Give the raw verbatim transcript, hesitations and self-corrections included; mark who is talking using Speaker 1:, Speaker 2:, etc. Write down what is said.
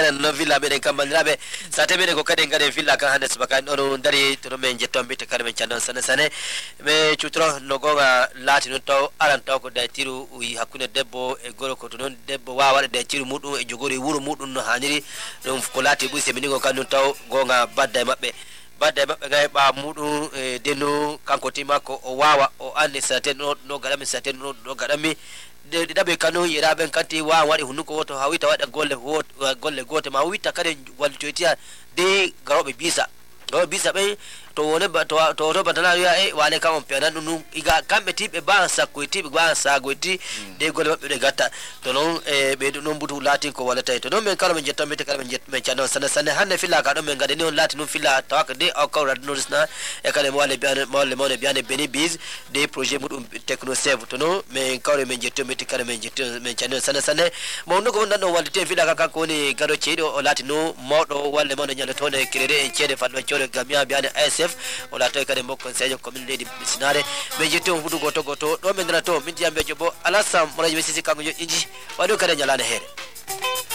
Speaker 1: no villa be den kambanirabe sa tabe ko kade ngade villa kan hande subaka no dari to men jetto be te kala men channel sane sane be chutro no gonga lati no taw aran taw ko da tiru wi hakune debbo e goro ko to non debbo wa wada da tiru mudum e jogori wuro mudum no haniri dum ko lati bu se binigo kan no taw gonga badda mabbe badde mabbe ngay ba mudu e denu kanko timako o wawa o andi saten no no gadami saten no do gadami de dabe kanu yira ben kanti wa wadi hunuko woto hawita wada golle woto golle goto ma wita kade waltotiya de garobe bisa do bisa be to wone ba to to to batana ya e wale kam pena nunu iga kambe tibe ba sa ko tibe ba sa goiti de golle mabbe de gatta to non e be non butu lati ko wala tay to non men kala men jetta mete kala men jet men chano sana sana hanne filla ka do men gade non lati non filla tawaka de o ko rad norisna e kala mo wale biane mo le mo le biane beni biz de projet mudum techno save to non men kala men jetta mete kala men jetta men chano sana sana mo no ko nan do wale te filla ka ko ni gado cedo o lati no modo wale mo nyale to ne krede en cede faddo chore gamia biane S F wala to kade mo conseil commune lady sinare be jette on fudu goto goto do men na to min tiambe jobo alasam mo rajo sisi kango inji wado kade nyalane here